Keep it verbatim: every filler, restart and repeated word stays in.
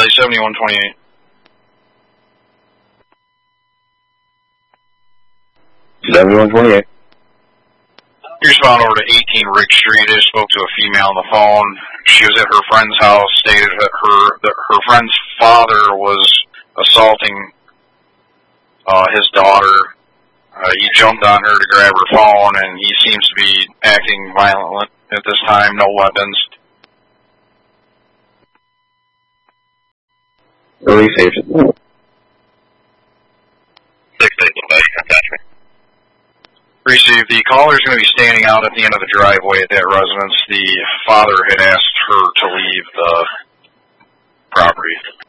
Daily seventy-one twenty-eight. seventy-one twenty-eight. You respond over to eighteen Rick Street. I spoke to a female on the phone. She was at her friend's house, stated that her that her friend's father was assaulting uh, his daughter. Uh, he jumped on her to grab her phone, and he seems to be acting violently at this time. No weapons. Relief agent. Six eight one attachment. Received. The caller is going to be standing out at the end of the driveway at that residence. The father had asked her to leave the property.